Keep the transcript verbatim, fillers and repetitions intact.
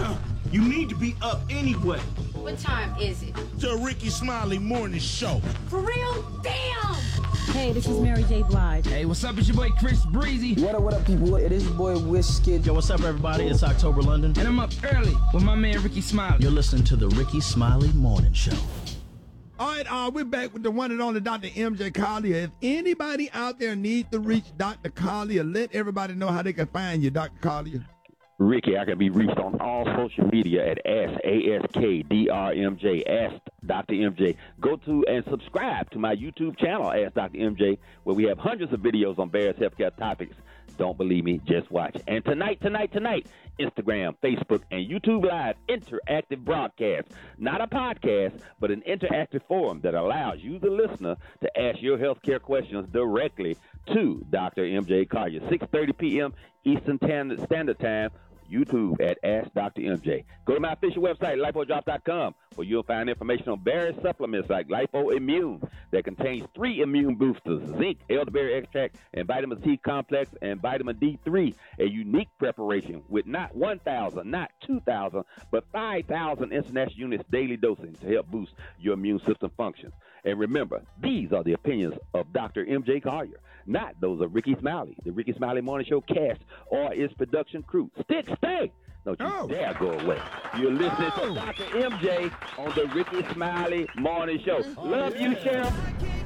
You need to be up anyway. What time is it? The Ricky Smiley Morning Show. For real? Damn! Hey, this is Mary J. Blige. Hey, what's up? It's your boy Chris Breezy. What up, what up, people? It is your boy Wizkid. Yo, what's up, everybody? It's October London. And I'm up early with my man Ricky Smiley. You're listening to the Ricky Smiley Morning Show. All right, uh, we're back with the one and only Doctor M J Collier. If anybody out there needs to reach Doctor Collier, let everybody know how they can find you, Doctor Collier. Ricky, I can be reached on all social media at Ask, A S K D R M J, Ask Doctor M J. Go to and subscribe to my YouTube channel, Ask Doctor M J, where we have hundreds of videos on various healthcare topics. Don't believe me, just watch. And tonight, tonight, tonight, Instagram, Facebook, and YouTube Live interactive broadcast. Not a podcast, but an interactive forum that allows you, the listener, to ask your healthcare questions directly to Doctor M J Collier. six thirty p.m. Eastern Standard Time. YouTube at Ask Doctor M J. Go to my official website, lipo drop dot com, where you'll find information on various supplements like Lipo Immune that contains three immune boosters, zinc, elderberry extract, and vitamin C complex, and vitamin D three, a unique preparation with not one thousand, not two thousand, but five thousand international units daily dosing to help boost your immune system functions. And remember, these are the opinions of Doctor M J Collier, not those of Ricky Smiley, the Ricky Smiley Morning Show cast, or its production crew. Stick, stay! Don't you oh. dare go away. You're listening oh. to Doctor M J on the Ricky Smiley Morning Show. Love you, Sheriff.